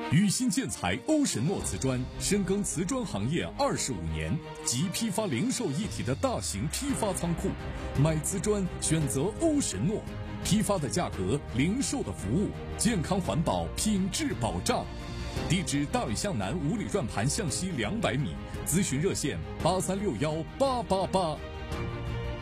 宇新建材欧神诺瓷砖深耕瓷砖行业25年，集批发零售一体的大型批发仓库，买瓷砖选择欧神诺，批发的价格，零售的服务，健康环保，品质保障。地址：大理向南5里转盘向西200米，咨询热线83618888。